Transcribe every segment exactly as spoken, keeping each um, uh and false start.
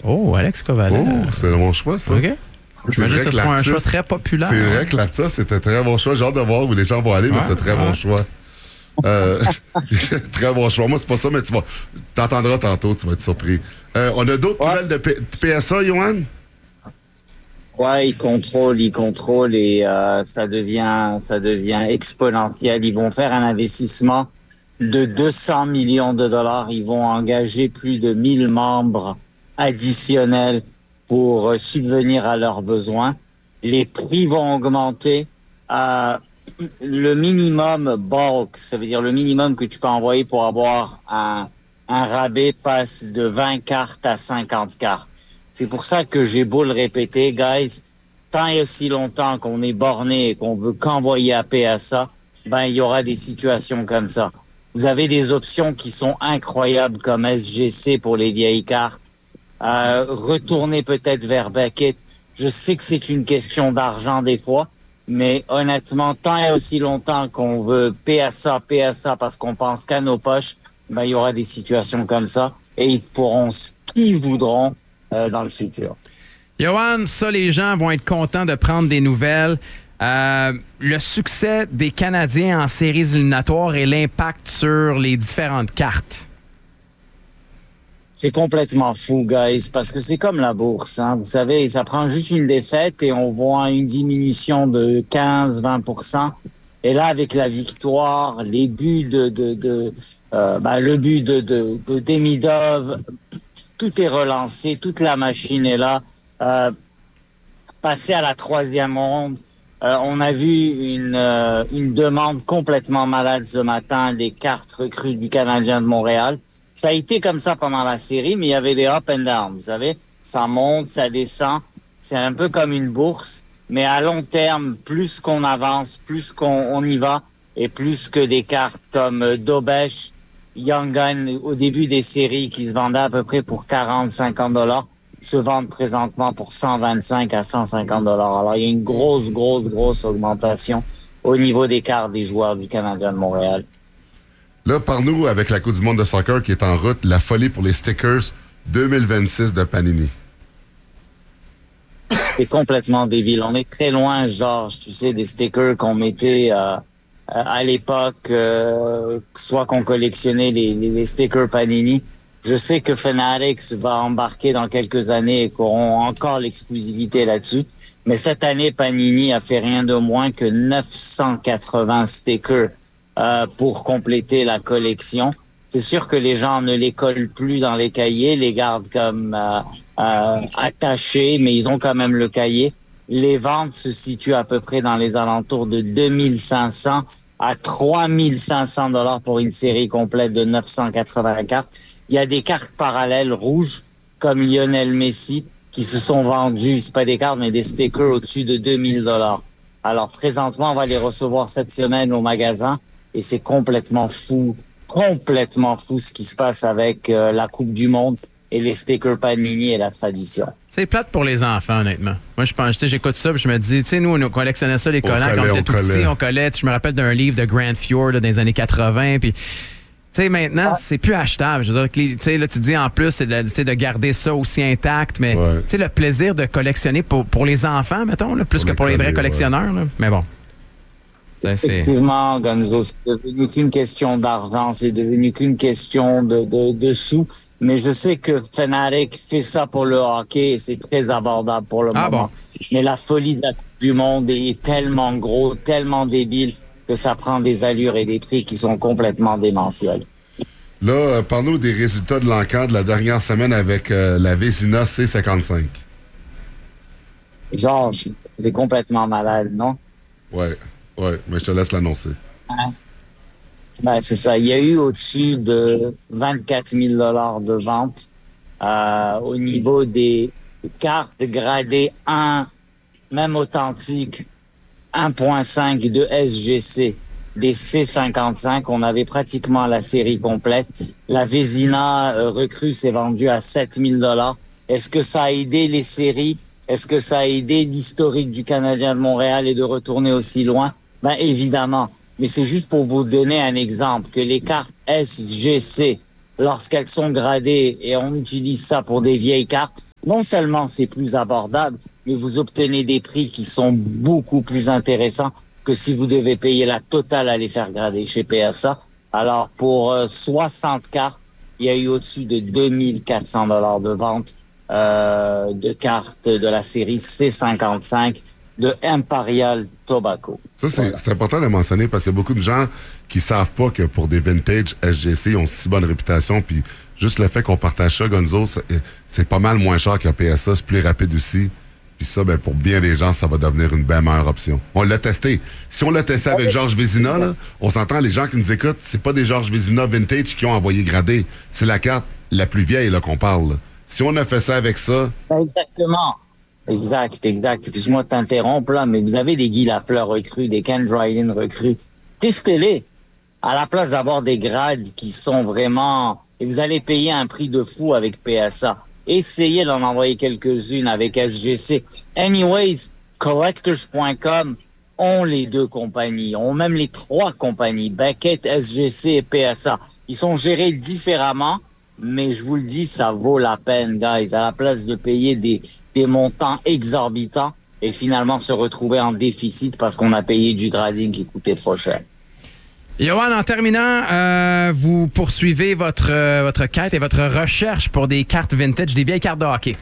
Oh, Alex Kovalev. Oh, c'est un bon choix, ça. OK. J'imagine que ce sera un choix très populaire. C'est vrai que là-dessus, c'était un très bon choix. J'ai hâte de voir où les gens vont aller, ouais, mais c'est un très ouais. bon choix. Euh, très bon choix. Moi, c'est pas ça, mais tu vas, t'entendras tantôt, tu vas être surpris. Euh, on a d'autres ouais. nouvelles de, P- de P S A, Yohan? Ouais, ils contrôlent, ils contrôlent et euh, ça devient, ça devient exponentiel. Ils vont faire un investissement de deux cents millions de dollars. Ils vont engager plus de mille membres additionnels pour euh, subvenir à leurs besoins. Les prix vont augmenter. Euh, le minimum bulk, ça veut dire le minimum que tu peux envoyer pour avoir un, un rabais, passe de vingt cartes à cinquante cartes. C'est pour ça que j'ai beau le répéter, guys, tant et aussi longtemps qu'on est borné et qu'on veut qu'envoyer à P S A, ben il y aura des situations comme ça. Vous avez des options qui sont incroyables comme S G C pour les vieilles cartes. Euh, retourner peut-être vers Beckett. Je sais que c'est une question d'argent des fois, mais honnêtement, tant et aussi longtemps qu'on veut P S A, P S A parce qu'on pense qu'à nos poches, ben il y aura des situations comme ça et ils pourront ce qu'ils voudront euh, dans le futur. Yohan, ça, les gens vont être contents de prendre des nouvelles. Euh, le succès des Canadiens en séries éliminatoires et l'impact sur les différentes cartes. C'est complètement fou, guys, parce que c'est comme la bourse, hein. Vous savez, ça prend juste une défaite et on voit une diminution de quinze à vingt pour cent. Et là, avec la victoire, les buts de, de, de euh, ben, le but de, de, de Demidov, tout est relancé, toute la machine est là. Euh, passer à la troisième ronde, euh, on a vu une, euh, une demande complètement malade ce matin des cartes recrues du Canadien de Montréal. Ça a été comme ça pendant la série, mais il y avait des up and down, vous savez. Ça monte, ça descend. C'est un peu comme une bourse. Mais à long terme, plus qu'on avance, plus qu'on on y va, et plus que des cartes comme euh, Dobesh, Young Gun, au début des séries, qui se vendaient à peu près pour quarante à cinquante dollars, se vendent présentement pour cent vingt-cinq à cent cinquante dollars. Alors, il y a une grosse, grosse, grosse augmentation au niveau des cartes des joueurs du Canadien de Montréal. Là, par nous, avec la Coupe du monde de soccer qui est en route, la folie pour les stickers deux mille vingt-six de Panini. C'est complètement débile. On est très loin, Georges, tu sais, des stickers qu'on mettait euh, à l'époque, euh, soit qu'on collectionnait les, les, les stickers Panini. Je sais que Fanatics va embarquer dans quelques années et qu'auront encore l'exclusivité là-dessus. Mais cette année, Panini a fait rien de moins que neuf cent quatre-vingts stickers Euh, pour compléter la collection. C'est sûr que les gens ne les collent plus dans les cahiers, les gardent comme euh, euh, attachés, mais ils ont quand même le cahier. Les ventes se situent à peu près dans les alentours de deux mille cinq cents à trois mille cinq cents dollars pour une série complète de neuf cent quatre-vingts cartes. Il y a des cartes parallèles rouges, comme Lionel Messi, qui se sont vendues, c'est pas des cartes, mais des stickers au-dessus de deux mille dollars. Alors, présentement, on va les recevoir cette semaine au magasin. Et c'est complètement fou, complètement fou ce qui se passe avec euh, la Coupe du monde et les stickers Panini et la tradition. C'est plate pour les enfants, honnêtement. Moi, je pense, tu sais, j'écoute ça, puis je me dis, tu sais, nous, on collectionnait ça, les collants, quand on était tout petits, on collait. Je me rappelle d'un livre de Grant Fjord là, dans les années quatre-vingts, puis... Tu sais, maintenant, ah. c'est plus achetable. Je veux dire, tu sais, là, tu dis en plus, c'est de, de garder ça aussi intact, mais ouais. tu sais, le plaisir de collectionner pour, pour les enfants, mettons, là, plus pour que pour les vrais collectionneurs, ouais. là. Mais bon. Effectivement, Gonzo, c'est devenu qu'une question d'argent, c'est devenu qu'une question de, de, de sous. Mais je sais que Fanatic fait ça pour le hockey et c'est très abordable pour le ah moment. Bon. Mais la folie de la Coupe du monde est tellement gros, tellement débile que ça prend des allures et des prix qui sont complètement démentiels. Là, euh, parle-nous des résultats de l'encan de la dernière semaine avec euh, la Vézina C cinquante-cinq. Georges, c'est complètement malade, non? Ouais. Oui, mais je te laisse l'annoncer. Hein? Ben, c'est ça. Il y a eu au-dessus de vingt-quatre mille dollars de ventes euh, au niveau des cartes gradées un, même authentiques, un virgule cinq de S G C, des C cinquante-cinq. On avait pratiquement la série complète. La Vézina euh, recrue s'est vendue à sept mille dollars. Est-ce que ça a aidé les séries? Est-ce que ça a aidé l'historique du Canadien de Montréal et de retourner aussi loin? Ben, évidemment. Mais c'est juste pour vous donner un exemple que les cartes S G C, lorsqu'elles sont gradées et on utilise ça pour des vieilles cartes, non seulement c'est plus abordable, mais vous obtenez des prix qui sont beaucoup plus intéressants que si vous devez payer la totale à les faire grader chez P S A. Alors, pour euh, soixante cartes, il y a eu au-dessus de deux mille quatre cents dollars de vente euh, de cartes de la série C cinquante-cinq de Imperial Tobacco. Ça, c'est, voilà. c'est important de mentionner parce qu'il y a beaucoup de gens qui savent pas que pour des vintage S G C, ils ont si bonne réputation. Puis juste le fait qu'on partage ça, Gonzo, c'est, c'est pas mal moins cher qu'un P S A. C'est plus rapide aussi. Puis ça, ben, pour bien des gens, ça va devenir une bien meilleure option. On l'a testé. Si on l'a testé avec Georges Vézina, là, on s'entend, les gens qui nous écoutent, c'est pas des Georges Vézina vintage qui ont envoyé grader. C'est la carte la plus vieille là, qu'on parle. Là. Si on a fait ça avec ça... Exactement. Exact, exact. Excuse-moi de t'interrompre, là, mais vous avez des Guy Lafleur recrues, des Ken Dryden recrues. Testez-les. À la place d'avoir des grades qui sont vraiment... Et vous allez payer un prix de fou avec P S A. Essayez d'en envoyer quelques-unes avec S G C. Anyways, collectors point com ont les deux compagnies, ont même les trois compagnies, Beckett, S G C et P S A. Ils sont gérés différemment, mais je vous le dis, ça vaut la peine, guys. À la place de payer des, des montants exorbitants et finalement se retrouver en déficit parce qu'on a payé du grading qui coûtait trop cher. Yoann, en terminant, euh, vous poursuivez votre, euh, votre quête et votre recherche pour des cartes vintage, des vieilles cartes de hockey.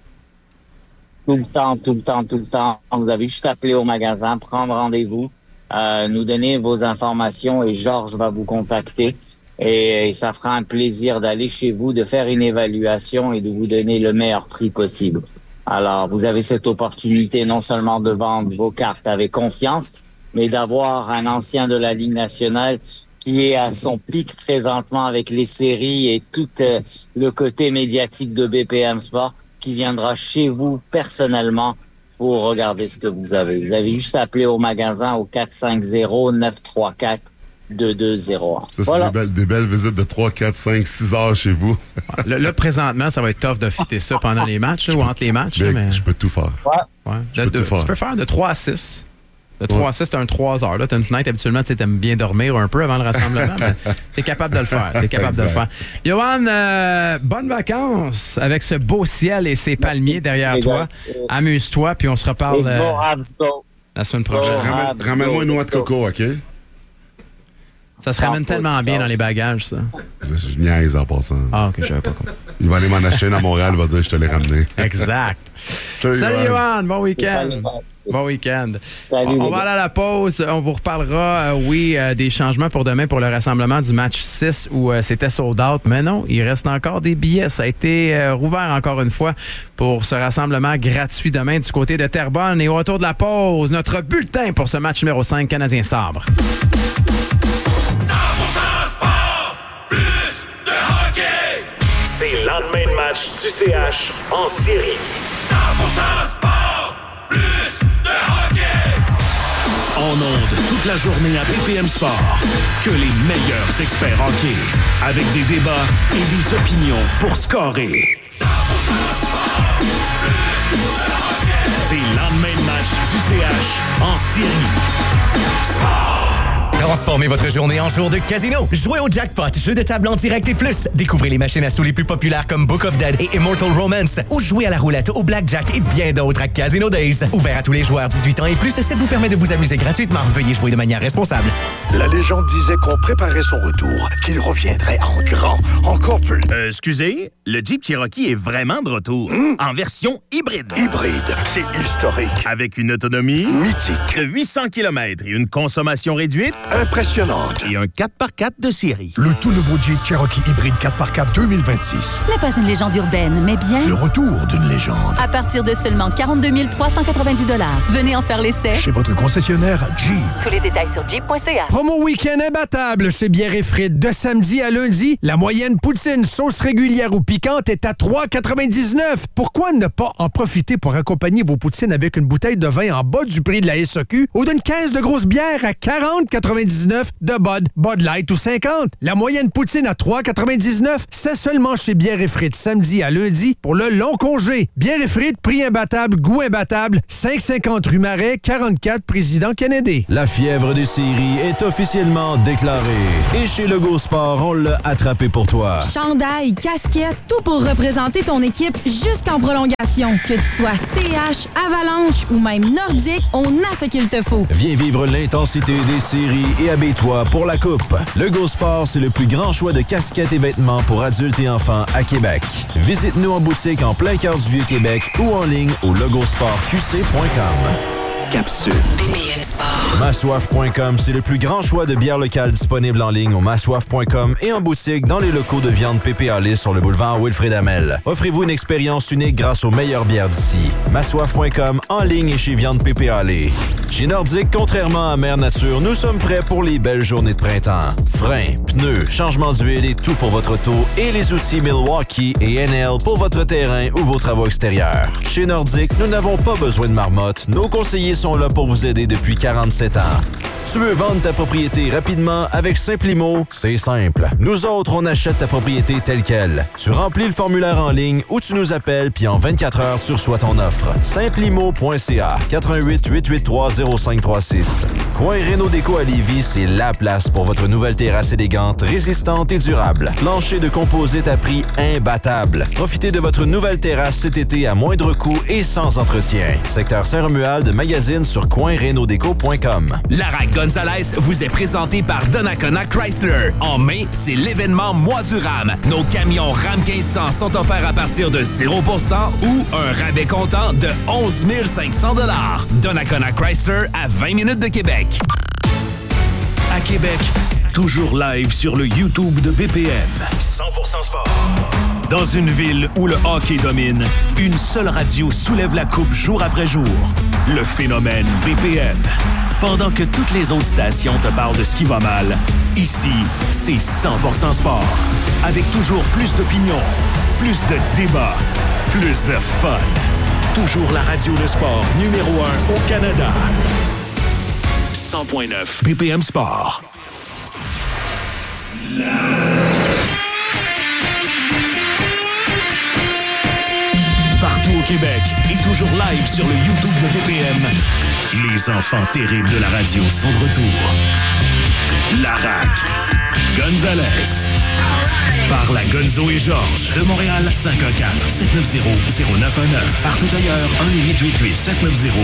Tout le temps, tout le temps, tout le temps. Vous avez juste appelé au magasin, prendre rendez-vous, euh, nous donner vos informations et Georges va vous contacter. Et, et ça fera un plaisir d'aller chez vous, de faire une évaluation et de vous donner le meilleur prix possible. Alors, vous avez cette opportunité non seulement de vendre vos cartes avec confiance, mais d'avoir un ancien de la Ligue nationale qui est à son pic présentement avec les séries et tout euh, le côté médiatique de B P M Sport qui viendra chez vous personnellement pour regarder ce que vous avez. Vous avez juste appelé au magasin au quatre cinq zéro neuf trois quatre deux deux zéro un. Ça, c'est voilà. des, belles, des belles visites de trois, quatre, cinq, six heures chez vous. Là, là, présentement, ça va être tough de fitter ça pendant les matchs là, ou entre les matchs. Là, mais... Je peux tout faire. Ouais. Ouais. Je de, peux de, tout faire. Tu peux faire de trois à six. De trois à six, c'est un trois heures. Là, t'as une fenêtre, habituellement, tu aimes bien dormir un peu avant le rassemblement. T'es capable de le faire. T'es capable exact. de le faire. Yoann, euh, bonnes vacances avec ce beau ciel et ces palmiers derrière toi. Amuse-toi, puis on se reparle euh, la semaine prochaine. Ramène, ramène-moi une noix de coco, OK? Ça se ramène tellement bien dans les bagages, ça. Je niaise en passant. Ah, OK, je savais pas quoi. Il va aller m'en acheter à Montréal, il va dire je te l'ai ramené. Exact. Salut, Salut Yoann, bon week-end. Bon week-end. Salut, on on va aller à la pause. On vous reparlera, euh, oui, euh, des changements pour demain pour le rassemblement du match six où euh, c'était sold out. Mais non, il reste encore des billets. Ça a été euh, rouvert encore une fois pour ce rassemblement gratuit demain du côté de Terrebonne. Et au retour de la pause, notre bulletin pour ce match numéro cinq, Canadien-Sabre. cent pour cent sport, plus de hockey. C'est le lendemain de match du C H en série. cent pour cent sport, plus de hockey. En ondes, toute la journée à B P M Sport. Que les meilleurs experts hockey. Avec des débats et des opinions pour scorer. cent pour cent sport, plus de hockey. C'est le lendemain de match du C H en série. Sport. Transformez votre journée en jour de casino. Jouez au jackpot, jeu de table en direct et plus. Découvrez les machines à sous les plus populaires comme Book of Dead et Immortal Romance. Ou jouez à la roulette, au blackjack et bien d'autres à Casino Days. Ouvert à tous les joueurs dix-huit ans et plus, ça vous permet de vous amuser gratuitement. Veuillez jouer de manière responsable. La légende disait qu'on préparait son retour, qu'il reviendrait en grand, encore plus. Euh, excusez, le Jeep Cherokee est vraiment de retour. Mmh. En version hybride. Hybride, c'est historique. Avec une autonomie mythique de huit cents kilomètres et une consommation réduite impressionnante. Et un quatre par quatre de série. Le tout nouveau Jeep Cherokee hybride quatre par quatre deux mille vingt-six. Ce n'est pas une légende urbaine, mais bien... le retour d'une légende. À partir de seulement quarante-deux mille trois cent quatre-vingt-dix dollars. Venez en faire l'essai. Chez votre concessionnaire Jeep. Tous les détails sur jeep point c a. Promo week-end imbattable chez Bière et Frites. De samedi à lundi, la moyenne poutine sauce régulière ou piquante est à trois quatre-vingt-dix-neuf. Pourquoi ne pas en profiter pour accompagner vos poutines avec une bouteille de vin en bas du prix de la S A Q ou d'une caisse de grosse bière à quarante quatre-vingt-dix? quatre-vingt-dix-neuf de Bud, Bud Light ou cinquante. La moyenne poutine à trois quatre-vingt-dix-neuf, c'est seulement chez Bière et Frites samedi à lundi pour le long congé. Bière et Frites, prix imbattable, goût imbattable, cinq cent cinquante rue Marais, quarante-quatre Président Kennedy. La fièvre des séries est officiellement déclarée. Et chez Lego Sport, on l'a attrapé pour toi. Chandail, casquette, tout pour représenter ton équipe jusqu'en prolongation. Que tu sois C H, Avalanche ou même Nordique, on a ce qu'il te faut. Viens vivre l'intensité des séries et habille-toi pour la coupe. Lego Sport, c'est le plus grand choix de casquettes et vêtements pour adultes et enfants à Québec. Visite-nous en boutique en plein cœur du Vieux-Québec ou en ligne au logosport q c point com. Capsule. B P M Sport. Massoif point com, c'est le plus grand choix de bières locales disponibles en ligne au massoif point com et en boutique dans les locaux de viande P P Alice sur le boulevard Wilfrid Hamel. Offrez-vous une expérience unique grâce aux meilleures bières d'ici. massoif point com, en ligne et chez Viande P P Alice. Chez Nordique, contrairement à Mère Nature, nous sommes prêts pour les belles journées de printemps. Freins, pneus, changement d'huile et tout pour votre auto et les outils Milwaukee et N L pour votre terrain ou vos travaux extérieurs. Chez Nordique, nous n'avons pas besoin de marmotte. Nos conseillers sont là pour vous aider depuis quarante-sept ans. Tu veux vendre ta propriété rapidement avec Simplimo? C'est simple. Nous autres, on achète ta propriété telle qu'elle. Tu remplis le formulaire en ligne ou tu nous appelles, puis en vingt-quatre heures, tu reçois ton offre. Simplimo point c a, quatre un huit, huit huit trois, zéro cinq trois six. Coin Réno Déco à Lévis, c'est la place pour votre nouvelle terrasse élégante, résistante et durable. Plancher de composite à prix imbattable. Profitez de votre nouvelle terrasse cet été à moindre coût et sans entretien. Secteur Saint-Romuald, magazine sur coin réno déco point com. Lara Gonzalez vous est présenté par Donnacona Chrysler. En mai, c'est l'événement Mois du RAM. Nos camions RAM quinze cents sont offerts à partir de zéro pour cent ou un rabais comptant de onze mille cinq cents dollars. Donnacona Chrysler à vingt minutes de Québec. À Québec, toujours live sur le YouTube de B P M. cent pour cent sport. Dans une ville où le hockey domine, une seule radio soulève la coupe jour après jour. Le phénomène B P M. Pendant que toutes les autres stations te parlent de ce qui va mal, ici, c'est cent pour cent sport. Avec toujours plus d'opinions, plus de débats, plus de fun. Toujours la radio de sport numéro un au Canada. cent point neuf B P M Sport. Partout au Québec et toujours live sur le YouTube de B P M, les enfants terribles de la radio sont de retour. Larac, Gonzalez, par la Gonzo et Georges de Montréal, cinq un quatre, sept neuf zéro, zéro neuf un neuf. Partout ailleurs, un huit huit huit, sept neuf zéro,